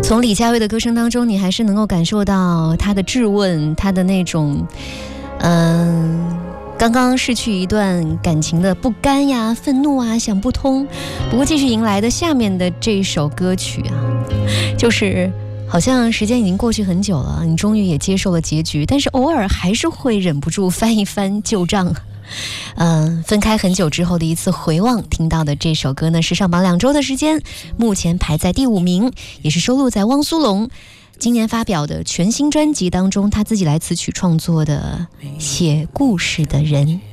从李佳薇的歌声当中，你还是能够感受到她的质问，她的那种刚刚逝去一段感情的不甘呀、愤怒啊、想不通。不过继续迎来的下面的这一首歌曲啊，就是好像时间已经过去很久了，你终于也接受了结局，但是偶尔还是会忍不住翻一翻旧账。分开很久之后的一次回望，听到的这首歌呢是上榜2周的时间，目前排在第5名，也是收录在汪苏泷今年发表的全新专辑当中，他自己来词曲创作的《写故事的人》。